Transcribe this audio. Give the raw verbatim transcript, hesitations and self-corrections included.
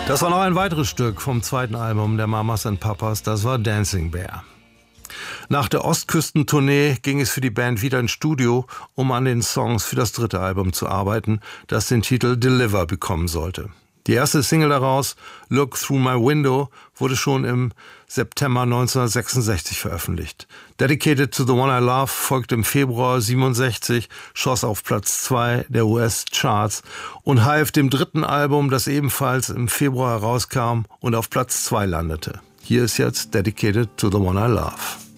Das war noch ein weiteres Stück vom zweiten Album der Mamas and Papas, das war Dancing Bear. Nach der Ostküstentournee ging es für die Band wieder ins Studio, um an den Songs für das dritte Album zu arbeiten, das den Titel Deliver bekommen sollte. Die erste Single daraus, Look Through My Window, wurde schon im September neunzehnhundertsechsundsechzig veröffentlicht. Dedicated to the One I Love folgte im Februar siebenundsechzig, schoss auf Platz zwei der U S-Charts und half dem dritten Album, das ebenfalls im Februar herauskam und auf Platz zwei landete. Hier ist jetzt Dedicated to the One I Love.